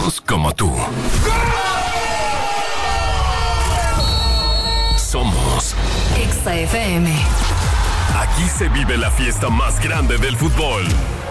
aficionados como tú. Somos Exa FM. Aquí se vive la fiesta más grande del fútbol.